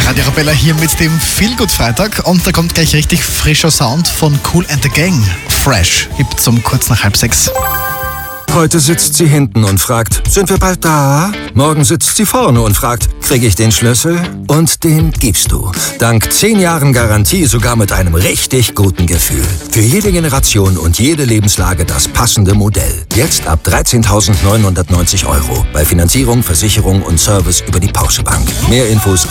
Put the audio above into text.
Radio Arabella hier mit dem Feelgood Freitag und da kommt gleich richtig frischer Sound von Kool and the Gang. Fresh gibt's um kurz nach 5:30. Heute sitzt sie hinten und fragt, sind wir bald da? Morgen sitzt sie vorne und fragt, kriege ich den Schlüssel? Und den gibst du. Dank 10 Jahren Garantie sogar mit einem richtig guten Gefühl. Für jede Generation und jede Lebenslage das passende Modell. Jetzt ab 13.990 €. Bei Finanzierung, Versicherung und Service über die Porsche Bank. Mehr Infos